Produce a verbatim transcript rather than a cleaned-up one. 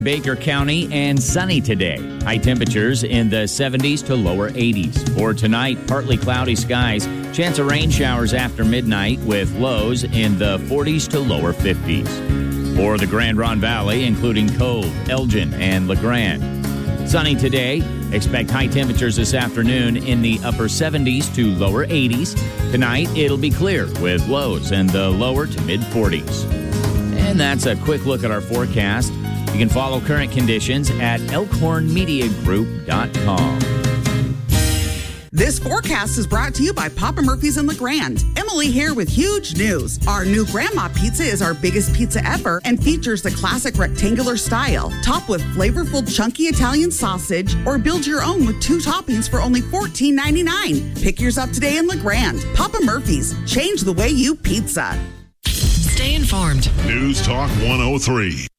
Baker County and sunny today. High temperatures in the seventies to lower eighties. For tonight, partly cloudy skies. Chance of rain showers after midnight with lows in the forties to lower fifties. For the Grand Ronde Valley, including Cove, Elgin, and LeGrand. Sunny today. Expect high temperatures this afternoon in the upper seventies to lower eighties. Tonight, it'll be clear with lows in the lower to mid forties. And that's a quick look at our forecast. You can follow current conditions at elkhorn media group dot com. This forecast is brought to you by Papa Murphy's in LeGrand. Emily here with huge news. Our new Grandma Pizza is our biggest pizza ever and features the classic rectangular style, topped with flavorful chunky Italian sausage, or build your own with two toppings for only fourteen ninety-nine. Pick yours up today in LeGrand. Papa Murphy's, change the way you pizza. Stay informed. News Talk one oh three.